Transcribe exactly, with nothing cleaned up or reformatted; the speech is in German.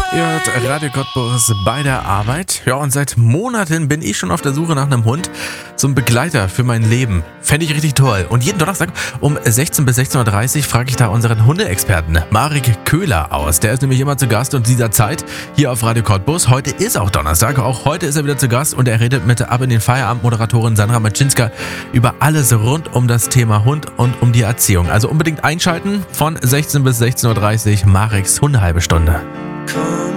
Ihr hört Radio Cottbus bei der Arbeit. Ja, und seit Monaten bin ich schon auf der Suche nach einem Hund, so ein Begleiter für mein Leben. Fände ich richtig toll. Und jeden Donnerstag um sechzehn bis sechzehn Uhr dreißig frage ich da unseren Hundeexperten Marek Köhler aus. Der ist nämlich immer zu Gast und dieser Zeit hier auf Radio Cottbus. Heute ist auch Donnerstag. Auch heute ist er wieder zu Gast und er redet mit der Ab in den Feierabend-Moderatorin Sandra Matschinska über alles rund um das Thema Hund und um die Erziehung. Also unbedingt einschalten von sechzehn bis sechzehn Uhr dreißig Mareks Hundehalbe Stunde. Komm